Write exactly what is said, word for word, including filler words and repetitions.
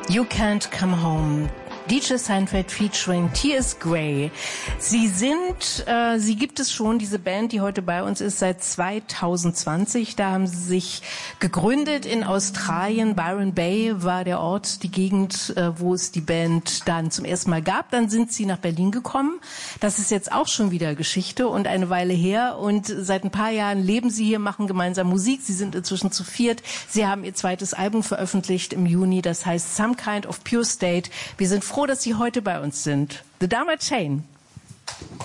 You Can't Come Home. D J Seinfeld featuring T S. Gray. Sie sind, äh, sie gibt es schon, diese Band, die heute bei uns ist, seit zweitausendzwanzig. Da haben sie sich gegründet in Australien. Byron Bay war der Ort, die Gegend, äh, wo es die Band dann zum ersten Mal gab. Dann sind sie nach Berlin gekommen. Das ist jetzt auch schon wieder Geschichte und eine Weile her. Und seit ein paar Jahren leben sie hier, machen gemeinsam Musik. Sie sind inzwischen zu viert. Sie haben ihr zweites Album veröffentlicht im Juni. Das heißt Some Kind of Pure State. Wir sind froh, dass Sie heute bei uns sind. The Dharma Chain.